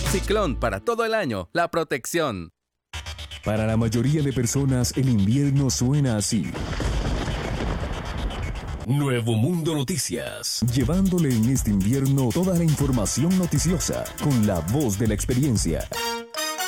Ciclón para todo el año, la protección. Para la mayoría de personas, el invierno suena así. Nuevo Mundo Noticias. Llevándole en este invierno toda la información noticiosa con la voz de la experiencia.